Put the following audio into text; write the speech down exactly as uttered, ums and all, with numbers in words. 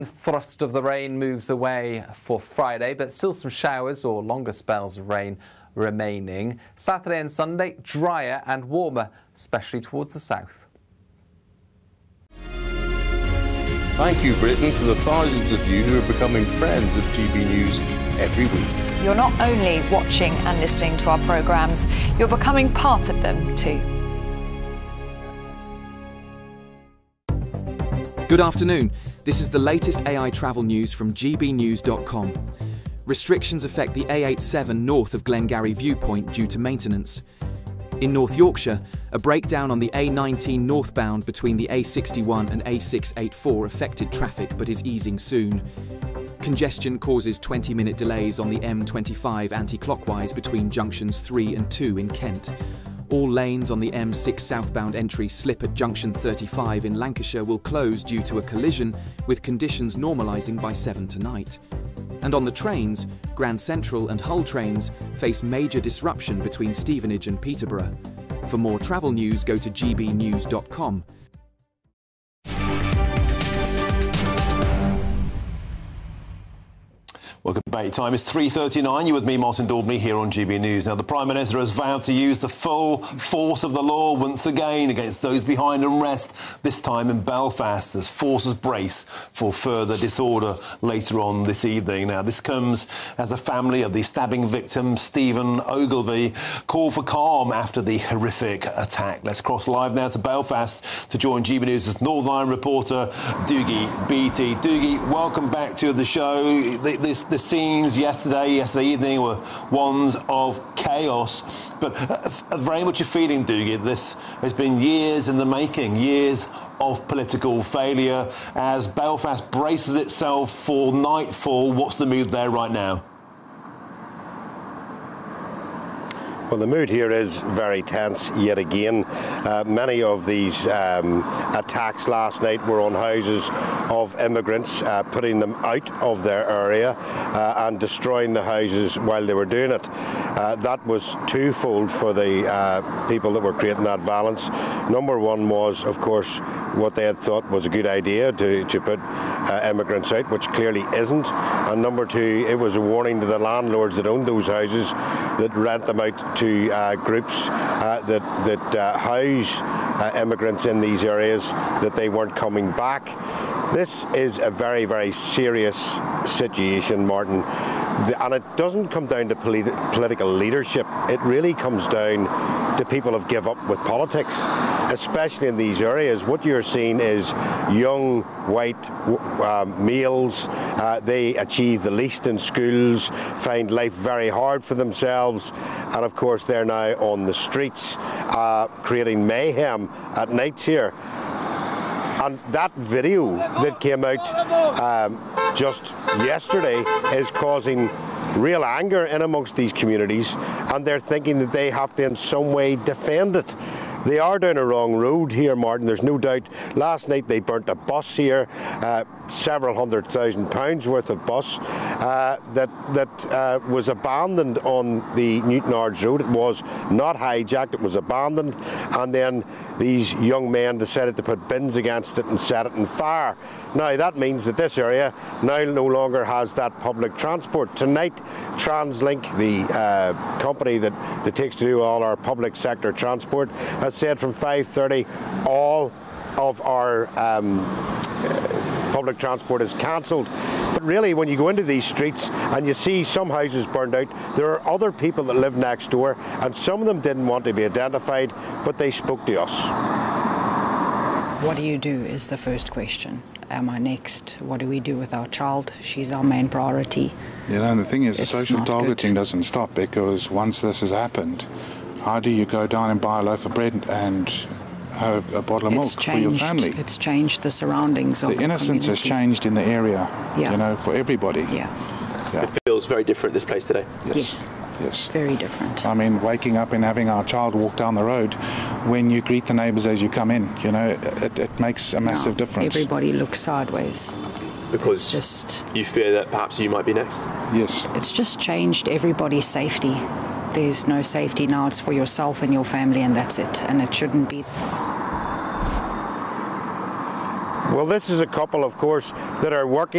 The thrust of the rain moves away for Friday, but still some showers or longer spells of rain remaining. Saturday and Sunday, drier and warmer, especially towards the south. Thank you, Britain, for the thousands of you who are becoming friends of G B News every week. You're not only watching and listening to our programmes, you're becoming part of them too. Good afternoon. This is the latest A I travel news from G B news dot com. Restrictions affect the A eighty-seven north of Glengarry Viewpoint due to maintenance. In North Yorkshire, a breakdown on the A nineteen northbound between the A sixty-one and A six eighty-four affected traffic but is easing soon. Congestion causes twenty minute delays on the M twenty-five anti-clockwise between junctions three and two in Kent. All lanes on the M six southbound entry slip at junction thirty-five in Lancashire will close due to a collision, with conditions normalising by seven tonight. And on the trains, Grand Central and Hull trains face major disruption between Stevenage and Peterborough. For more travel news, go to G B news dot com. Welcome back. Time is three thirty-nine. You're with me, Martin Daubney, here on G B News. Now, the Prime Minister has vowed to use the full force of the law once again against those behind unrest, this time in Belfast, as forces brace for further disorder later on this evening. Now, this comes as the family of the stabbing victim, Stephen Ogilvie, called for calm after the horrific attack. Let's cross live now to Belfast to join G B News' Northern Ireland reporter, Dougie Beattie. Dougie, welcome back to the show. This The scenes yesterday, yesterday evening were ones of chaos, but uh, very much a feeling, Dougie, this has been years in the making, years of political failure. As Belfast braces itself for nightfall, what's the mood there right now? Well, the mood here is very tense yet again. Uh, many of these um, attacks last night were on houses of immigrants, uh, putting them out of their area uh, and destroying the houses while they were doing it. Uh, that was twofold for the uh, people that were creating that violence. Number one was, of course, what they had thought was a good idea to, to put uh, immigrants out, which clearly isn't. And number two, it was a warning to the landlords that owned those houses that rent them out to to uh, groups uh, that, that uh, house uh, immigrants in these areas, that they weren't coming back. This is a very, very serious situation, Martin. The, and it doesn't come down to polit political leadership. It really comes down to people who've given up with politics, especially in these areas. What you're seeing is young, white uh, males. Uh, they achieve the least in schools, find life very hard for themselves, and of course they're now on the streets, uh, creating mayhem at nights here. And that video that came out um, just yesterday is causing real anger in amongst these communities, and they're thinking that they have to in some way defend it. They are down a wrong road here, Martin, there's no doubt. Last night they burnt a bus here, uh, several hundred thousand pounds worth of bus uh, that, that uh, was abandoned on the Newtownards Road. It was not hijacked, it was abandoned, and then these young men decided to put bins against it and set it on fire. Now that means that this area now no longer has that public transport. Tonight, TransLink, the uh, company that, that takes to do all our public sector transport, has said from five thirty all of our um, uh, public transport is cancelled. But really, when you go into these streets and you see some houses burned out, there are other people that live next door, and some of them didn't want to be identified, but they spoke to us. What do you do is the first question. Am I next? What do we do with our child? She's our main priority. You know, and the thing is, the It's social not targeting good. doesn't stop, because once this has happened, how do you go down and buy a loaf of bread and have a bottle of It's milk for your changed. family? It's changed the surroundings of The the innocence has community. changed in the area, Yeah. you know, for everybody. Yeah. Yeah. It feels very different, this place today. Yes. Yes. Very different. I mean, waking up and having our child walk down the road, when you greet the neighbours as you come in, you know, it, it makes a massive Now, difference. Everybody looks sideways. Because Just, you fear that perhaps you might be next? Yes. it's just changed everybody's safety. There's no safety now. It's for yourself and your family, and that's it. And it shouldn't be. Well, this is a couple, of course, that are working